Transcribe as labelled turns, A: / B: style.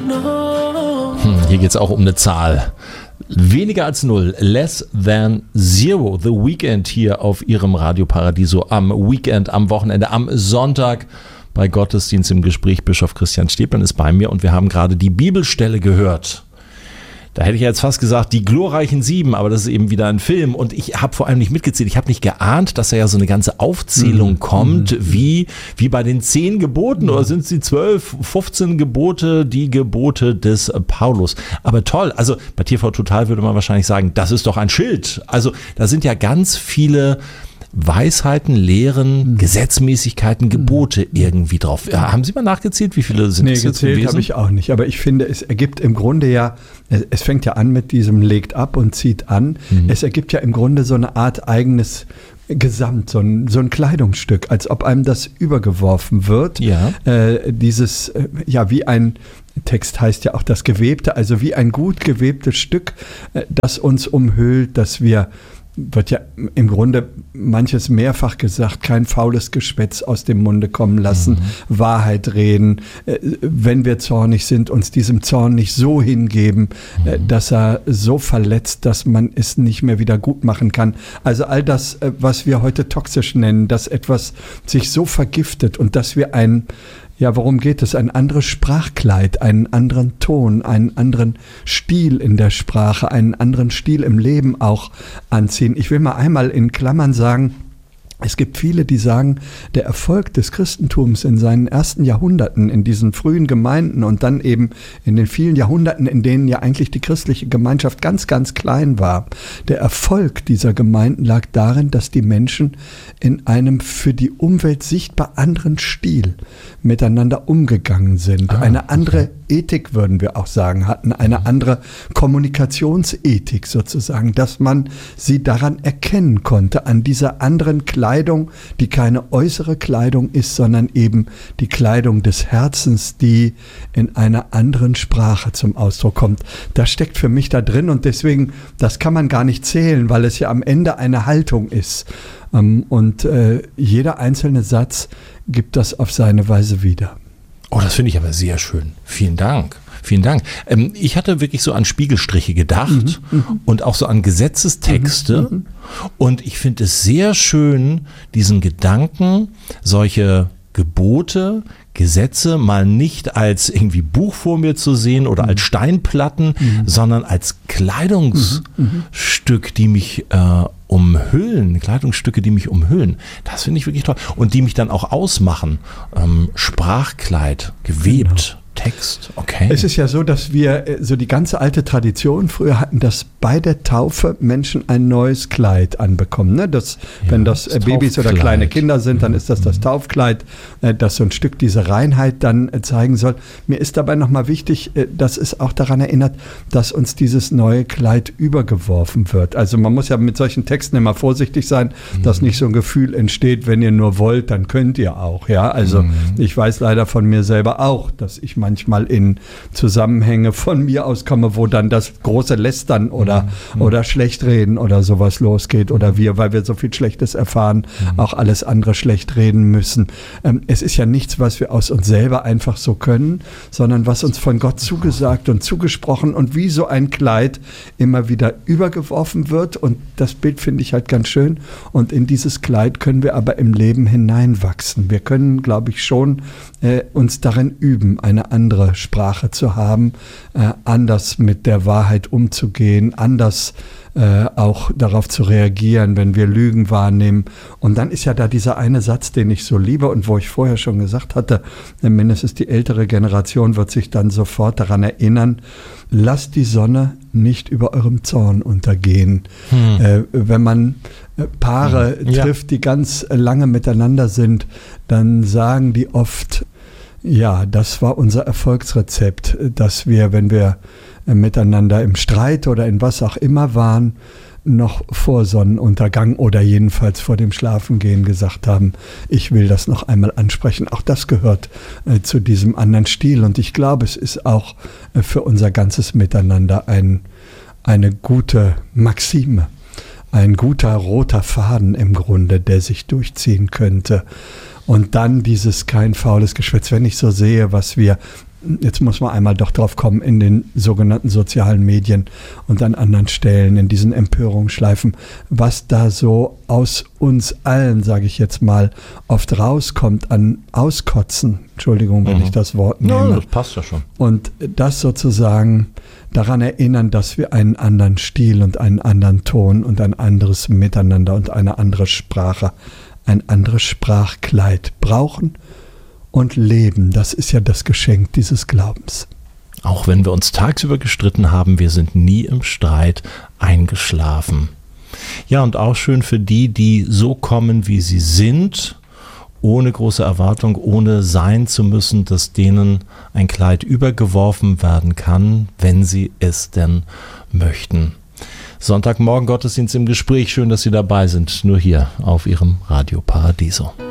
A: Hier geht es auch um eine Zahl. Weniger als 0, less than 0. The Weeknd hier auf ihrem Radio Paradiso am Weekend, am Wochenende, am Sonntag bei Gottesdienst im Gespräch. Bischof Christian Stäblein ist bei mir und wir haben gerade die Bibelstelle gehört. Da hätte ich jetzt fast gesagt, die glorreichen 7, aber das ist eben wieder ein Film. Und ich habe vor allem nicht mitgezählt. Ich habe nicht geahnt, dass da ja so eine ganze Aufzählung kommt, wie bei den 10 Geboten. Oder sind es die 12, 15 Gebote, die Gebote des Paulus. Aber toll, also bei TV Total würde man wahrscheinlich sagen, das ist doch ein Schild. Also da sind ja ganz viele Weisheiten, Lehren, Gesetzmäßigkeiten, Gebote irgendwie drauf. Ja, haben Sie mal nachgezählt, wie viele sind es jetzt gewesen?
B: Nee, gezählt habe ich auch nicht. Aber ich finde, es ergibt im Grunde ja, es fängt ja an mit diesem legt ab und zieht an. Es ergibt ja im Grunde so eine Art eigenes Gesamt, so ein Kleidungsstück, als ob einem das übergeworfen wird. Ja. Wie ein Text heißt ja auch das Gewebte, also wie ein gut gewebtes Stück, das uns umhüllt, dass wir, wird ja im Grunde manches mehrfach gesagt, kein faules Geschwätz aus dem Munde kommen lassen, Wahrheit reden, wenn wir zornig sind, uns diesem Zorn nicht so hingeben, dass er so verletzt, dass man es nicht mehr wieder gut machen kann. Also all das, was wir heute toxisch nennen, dass etwas sich so vergiftet und dass wir worum geht es? Ein anderes Sprachkleid, einen anderen Ton, einen anderen Stil in der Sprache, einen anderen Stil im Leben auch anziehen. Ich will mal einmal in Klammern sagen, es gibt viele, die sagen, der Erfolg des Christentums in seinen ersten Jahrhunderten, in diesen frühen Gemeinden und dann eben in den vielen Jahrhunderten, in denen ja eigentlich die christliche Gemeinschaft ganz, ganz klein war, der Erfolg dieser Gemeinden lag darin, dass die Menschen in einem für die Umwelt sichtbar anderen Stil miteinander umgegangen sind. Eine andere Ethik, würden wir auch sagen, hatten, eine andere Kommunikationsethik sozusagen, dass man sie daran erkennen konnte, an dieser anderen Kleidung, die keine äußere Kleidung ist, sondern eben die Kleidung des Herzens, die in einer anderen Sprache zum Ausdruck kommt. Das steckt für mich da drin und deswegen, das kann man gar nicht zählen, weil es ja am Ende eine Haltung ist. Und jeder einzelne Satz gibt das auf seine Weise wieder.
A: Oh, das finde ich aber sehr schön. Vielen Dank. Vielen Dank. Ich hatte wirklich so an Spiegelstriche gedacht und auch so an Gesetzestexte. Und ich finde es sehr schön, diesen Gedanken, solche Gebote, Gesetze mal nicht als irgendwie Buch vor mir zu sehen oder als Steinplatten, sondern als Kleidungsstück, die mich umhüllen, Kleidungsstücke, die mich umhüllen. Das finde ich wirklich toll. Und die mich dann auch ausmachen. Sprachkleid, gewebt. Text, okay.
B: Es ist ja so, dass wir so die ganze alte Tradition früher hatten, dass bei der Taufe Menschen ein neues Kleid anbekommen. Ne? Wenn das Babys oder kleine Kinder sind, dann ist das Taufkleid, das so ein Stück diese Reinheit dann zeigen soll. Mir ist dabei nochmal wichtig, dass es auch daran erinnert, dass uns dieses neue Kleid übergeworfen wird. Also man muss ja mit solchen Texten immer vorsichtig sein, dass nicht so ein Gefühl entsteht, wenn ihr nur wollt, dann könnt ihr auch. Ja, also ich weiß leider von mir selber auch, dass ich manchmal in Zusammenhänge von mir aus komme, wo dann das große Lästern oder Schlechtreden oder sowas losgeht oder weil wir so viel Schlechtes erfahren, auch alles andere schlecht reden müssen. Es ist ja nichts, was wir aus uns selber einfach so können, sondern was uns von Gott zugesagt und zugesprochen und wie so ein Kleid immer wieder übergeworfen wird und das Bild finde ich halt ganz schön und in dieses Kleid können wir aber im Leben hineinwachsen. Wir können, glaube ich, schon uns darin üben, eine andere Sprache zu haben, anders mit der Wahrheit umzugehen, anders auch darauf zu reagieren, wenn wir Lügen wahrnehmen. Und dann ist ja da dieser eine Satz, den ich so liebe und wo ich vorher schon gesagt hatte, mindestens die ältere Generation wird sich dann sofort daran erinnern, lasst die Sonne nicht über eurem Zorn untergehen. Wenn man Paare trifft, die ganz lange miteinander sind, dann sagen die oft, ja, das war unser Erfolgsrezept, dass wir, wenn wir miteinander im Streit oder in was auch immer waren, noch vor Sonnenuntergang oder jedenfalls vor dem Schlafengehen gesagt haben, ich will das noch einmal ansprechen. Auch das gehört zu diesem anderen Stil und ich glaube, es ist auch für unser ganzes Miteinander eine gute Maxime, ein guter roter Faden im Grunde, der sich durchziehen könnte. Und dann dieses kein faules Geschwätz, wenn ich so sehe, was wir jetzt muss man einmal doch drauf kommen, in den sogenannten sozialen Medien und an anderen Stellen, in diesen Empörungsschleifen, was da so aus uns allen, sage ich jetzt mal, oft rauskommt an Auskotzen. Entschuldigung, wenn ich das Wort nehme.
A: Ja, das passt ja schon.
B: Und das sozusagen daran erinnern, dass wir einen anderen Stil und einen anderen Ton und ein anderes Miteinander und eine andere Sprache, ein anderes Sprachkleid brauchen und leben. Das ist ja das Geschenk dieses Glaubens.
A: Auch wenn wir uns tagsüber gestritten haben, wir sind nie im Streit eingeschlafen. Ja, und auch schön für die, die so kommen, wie sie sind, ohne große Erwartung, ohne sein zu müssen, dass denen ein Kleid übergeworfen werden kann, wenn sie es denn möchten. Sonntagmorgen Gottesdienst im Gespräch. Schön, dass Sie dabei sind. Nur hier auf Ihrem Radio Paradiso.